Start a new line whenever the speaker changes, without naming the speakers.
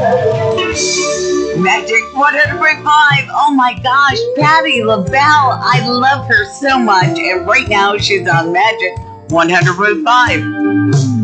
Magic 100.5. Oh my gosh, Patti LaBelle. I love her so much. And right now she's on Magic 100.5.